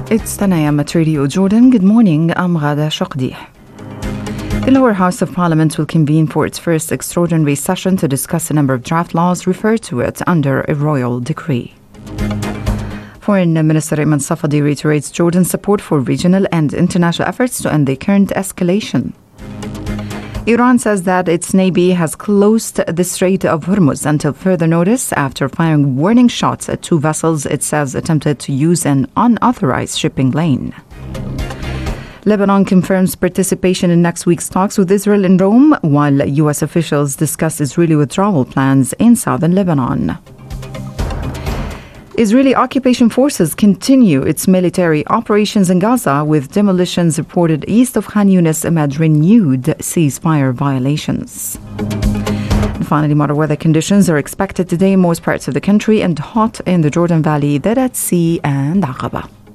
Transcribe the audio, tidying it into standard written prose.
It's 10 a.m. at Radio Jordan. Good morning. I'm Ghada Shaqdi. The lower house of parliament will convene for its first extraordinary session to discuss a number of draft laws referred to it under a royal decree. Foreign Minister Ayman Safadi reiterates Jordan's support for regional and international efforts to end the current escalation. Iran says that its Navy has closed the Strait of Hormuz until further notice after firing warning shots at two vessels it says attempted to use an unauthorized shipping lane. Lebanon confirms participation in next week's talks with Israel in Rome, while U.S. officials discuss Israeli withdrawal plans in southern Lebanon. Israeli occupation forces continue its military operations in Gaza, with demolitions reported east of Khan Yunis amid renewed ceasefire violations. And finally, moderate weather conditions are expected today in most parts of the country and hot in the Jordan Valley, the Red Sea and Aqaba.